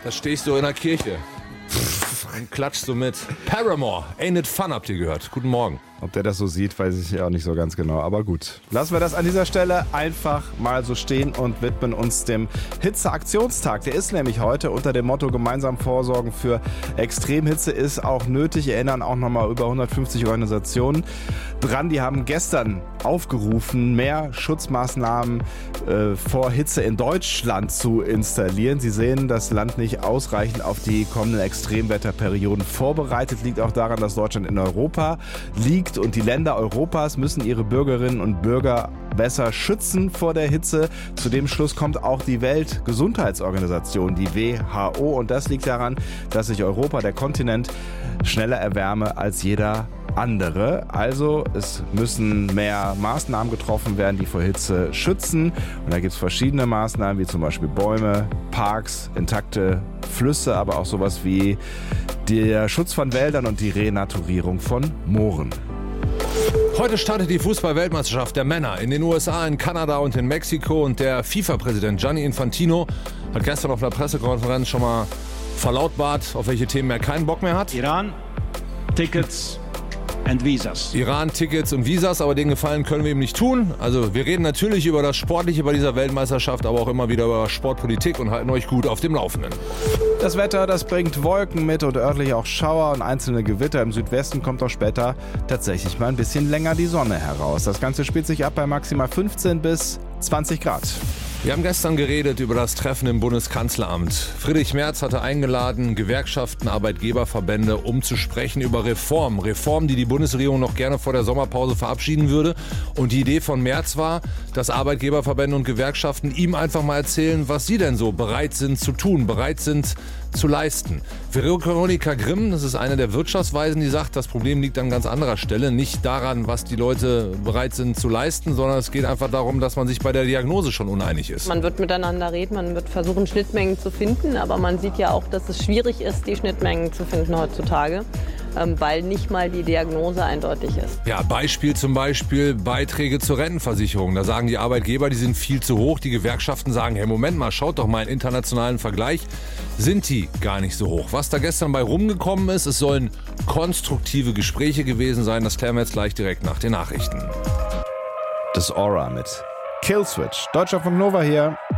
Da stehst du in der Kirche und klatschst so mit. Paramore, Ain't It Fun, habt ihr gehört. Guten Morgen. Ob der das so sieht, weiß ich ja auch nicht so ganz genau. Aber gut, lassen wir das an dieser Stelle einfach mal so stehen und widmen uns dem Hitzeaktionstag. Der ist nämlich heute unter dem Motto gemeinsam vorsorgen für Extremhitze ist auch nötig. Erinnern auch nochmal über 150 Organisationen dran. Die haben gestern aufgerufen, mehr Schutzmaßnahmen vor Hitze in Deutschland zu installieren. Sie sehen, das Land nicht ausreichend auf die kommenden Extremwetterperioden vorbereitet. Liegt auch daran, dass Deutschland in Europa liegt. Und die Länder Europas müssen ihre Bürgerinnen und Bürger besser schützen vor der Hitze. Zu dem Schluss kommt auch die Weltgesundheitsorganisation, die WHO. Und das liegt daran, dass sich Europa, der Kontinent, schneller erwärme als jeder andere. Also es müssen mehr Maßnahmen getroffen werden, die vor Hitze schützen. Und da gibt es verschiedene Maßnahmen, wie zum Beispiel Bäume, Parks, intakte Flüsse, aber auch sowas wie der Schutz von Wäldern und die Renaturierung von Mooren. Heute startet die Fußball-Weltmeisterschaft der Männer in den USA, in Kanada und in Mexiko. Und der FIFA-Präsident Gianni Infantino hat gestern auf einer Pressekonferenz schon mal verlautbart, auf welche Themen er keinen Bock mehr hat. Iran, Tickets and Visas. Iran, Tickets und Visas, aber den Gefallen können wir ihm nicht tun. Also wir reden natürlich über das Sportliche bei dieser Weltmeisterschaft, aber auch immer wieder über Sportpolitik und halten euch gut auf dem Laufenden. Das Wetter, das bringt Wolken mit und örtlich auch Schauer und einzelne Gewitter. Im Südwesten kommt auch später tatsächlich mal ein bisschen länger die Sonne heraus. Das Ganze spielt sich ab bei maximal 15 bis 20 Grad. Wir haben gestern geredet über das Treffen im Bundeskanzleramt. Friedrich Merz hatte eingeladen, Gewerkschaften, Arbeitgeberverbände, um zu sprechen über Reformen. Reformen, die die Bundesregierung noch gerne vor der Sommerpause verabschieden würde. Und die Idee von Merz war, dass Arbeitgeberverbände und Gewerkschaften ihm einfach mal erzählen, was sie denn so bereit sind zu tun, bereit sind zu leisten. Veronika Grimm, das ist eine der Wirtschaftsweisen, die sagt, das Problem liegt an ganz anderer Stelle. Nicht daran, was die Leute bereit sind zu leisten, sondern es geht einfach darum, dass man sich bei der Diagnose schon uneinig ist. Man wird miteinander reden, man wird versuchen, Schnittmengen zu finden, aber man sieht ja auch, dass es schwierig ist, die Schnittmengen zu finden heutzutage, weil nicht mal die Diagnose eindeutig ist. Ja, Beispiel zum Beispiel Beiträge zur Rentenversicherung. Da sagen die Arbeitgeber, die sind viel zu hoch. Die Gewerkschaften sagen, hey, Moment mal, schaut doch mal einen internationalen Vergleich. Sind die gar nicht so hoch. Was da gestern bei rumgekommen ist, es sollen konstruktive Gespräche gewesen sein. Das klären wir jetzt gleich direkt nach den Nachrichten. Das Aura mit Killswitch. Deutscher von Nova hier.